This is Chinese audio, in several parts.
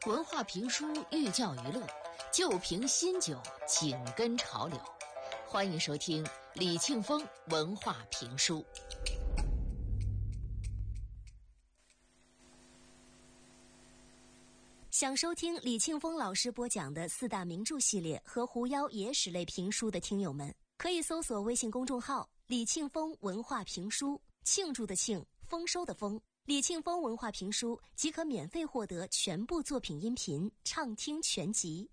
文化评书寓教于乐，旧瓶新酒紧跟潮流。欢迎收听李庆峰文化评书。 想收听李庆峰老师播讲的四大名著系列和狐妖野史类评书的听友们，可以搜索微信公众号李庆峰文化评书，庆祝的庆，丰收的丰，李庆峰文化评书即可免费获得全部作品音频畅听全集。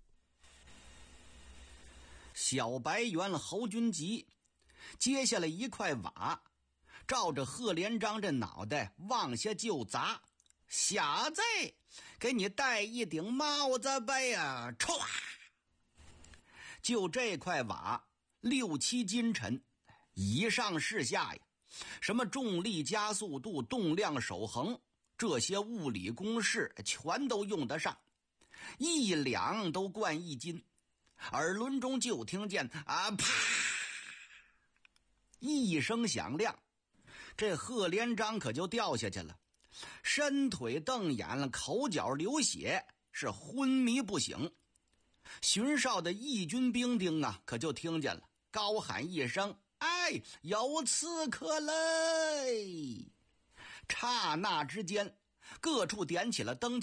小白猿侯君集接下了一块瓦，照着贺连章这脑袋往下就砸。小子，给你戴一顶帽子呗呀！唰！就这块瓦6、7斤沉，以上是下呀，什么重力加速度、动量守恒，这些物理公式全都用得上，1两都灌1斤。耳轮中就听见啪一声响亮，这贺连章可就掉下去了，伸腿瞪眼了，口角流血，是昏迷不醒。巡哨的义军兵丁啊，可就听见了，高喊一声：“哎，有刺客嘞！”刹那之间，各处点起了灯